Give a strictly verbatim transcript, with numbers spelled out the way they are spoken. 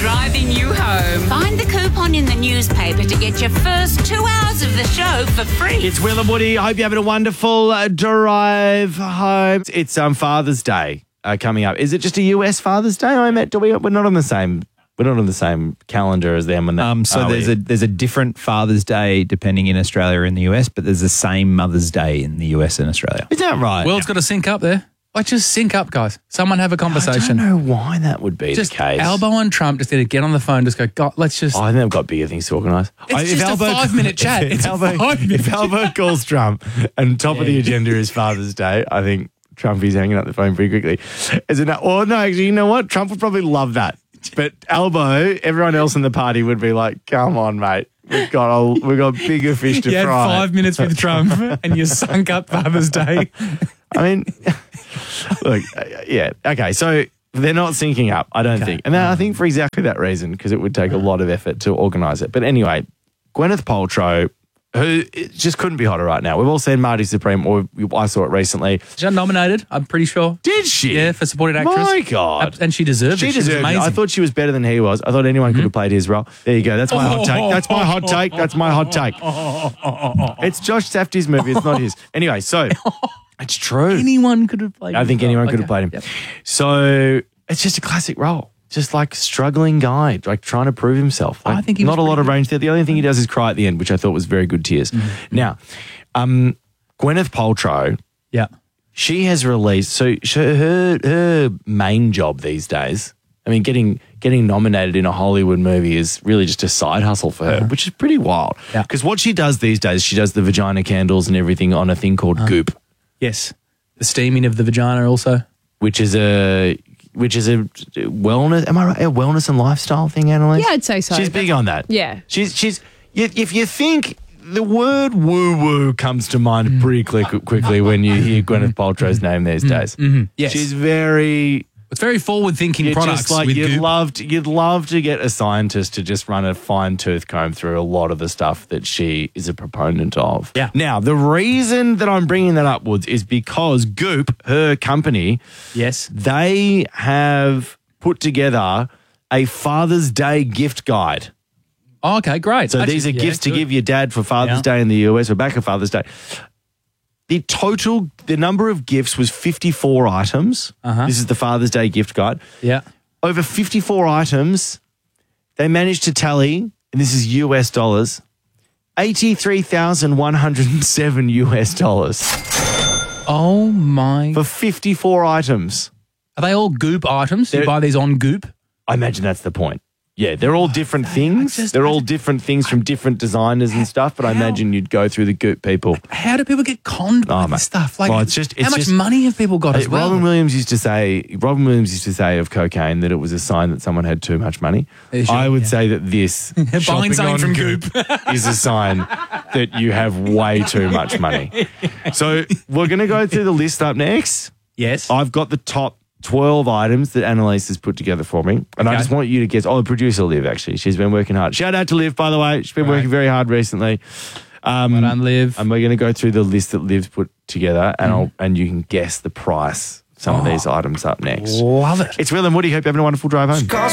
driving you home. Find the coupon in the newspaper to get your first two hours of the show for free. It's Will and Woody. I hope you're having a wonderful uh, drive home. It's um, Father's Day uh, coming up. Is it just a U S Father's Day? I met. Do we? We're not on the same. We're not on the same calendar as them. And that, um, so there's we? a there's a different Father's Day depending in Australia and the U S, but there's the same Mother's Day in the U S and Australia. Is that right? World's got to sync up there. Like, just sync up, guys. Someone have a conversation. I don't know why that would be just the case. Elbow on Trump, just need to get on the phone, just go, God, let's just... Oh, I think they've got bigger things to organise. It's I, just a Albo, five-minute chat. If, it's Albo, a five-minute If Albo calls Trump and top yeah. of the agenda is Father's Day, I think Trumpy's hanging up the phone pretty quickly. Is it not? Oh, no, actually, you know what? Trump would probably love that. But Albo, everyone else in the party would be like, come on, mate. We've got a, we've got bigger fish to you fry. You had five minutes with Trump and you sunk up Father's Day. I mean, look, yeah, okay, so they're not syncing up, I don't okay. think. And I think for exactly that reason, because it would take a lot of effort to organise it. But anyway, Gwyneth Paltrow, who just couldn't be hotter right now. We've all seen Marty Supreme, or I saw it recently. She got nominated, I'm pretty sure. Did she? Yeah, for supporting actress. My God. And she deserved she it. She deserved was amazing. it. I thought she was better than he was. I thought anyone mm-hmm. could have played his role. There you go. That's my hot take. That's my hot take. That's my hot take. It's Josh Safdie's movie. It's not his. Anyway, so it's true. Anyone could have played him. I think anyone could okay. have played him. Yep. So it's just a classic role. Just like struggling guy, like trying to prove himself. Like, I think he not was a lot of good. range there. The only thing he does is cry at the end, which I thought was very good tears. Mm-hmm. Now, um, Gwyneth Paltrow, yeah, she has released. So she, her her main job these days. I mean, getting getting nominated in a Hollywood movie is really just a side hustle for her, uh-huh. which is pretty wild. Because yeah. what she does these days, she does the vagina candles and everything on a thing called uh-huh. Goop. Yes, the steaming of the vagina also, which is a. Which is a wellness, am I right? A wellness and lifestyle thing, Annalise? Yeah, I'd say so. She's big on that. Yeah. She's, she's, if you think the word woo-woo comes to mind mm. pretty quick, quickly when you hear Gwyneth Paltrow's name these days. Mm-hmm. Yes. She's very... It's very forward-thinking products. Just like with you'd Goop. love to, you'd love to get a scientist to just run a fine-tooth comb through a lot of the stuff that she is a proponent of. Yeah. Now, the reason that I'm bringing that up, Woods, is because Goop, her company, yes, they have put together a Father's Day gift guide. Oh, okay, great. So Actually, these are yeah, gifts to good. give your dad for Father's yeah. Day in the U S. We're back at Father's Day. The total, the number of gifts was fifty-four items. Uh-huh. This is the Father's Day gift guide. Yeah. Over fifty-four items, they managed to tally, and this is U S dollars, eighty-three thousand one hundred seven U S dollars. Oh, my. For fifty-four items. Are they all Goop items? Do you They're, buy these on Goop? I imagine that's the point. Yeah, they're all different things. just- they're all different things from different designers and stuff, but I imagine you'd go through the Goop people. How do people get conned by Oh, this mate. stuff? Like, Well, it's just- it's how much just- money have people got as well? Robin Williams used to say, Robin Williams used to say of cocaine that it was a sign that someone had too much money. Yeah, sure, I would yeah. say that this Buying shopping something on from Goop is a sign that you have way too much money. So we're going to go through the list up next. Yes. I've got the top twelve items that Annalise has put together for me. And Okay. I just want you to guess. Oh, the producer, Liv, actually. She's been working hard. Shout out to Liv, by the way. She's been Right. working very hard recently. Um, Well done, Liv. And we're going to go through the list that Liv's put together, and I'll, and you can guess the price of some of these items up next. Love it. It's Will and Woody. Hope you're having a wonderful drive home.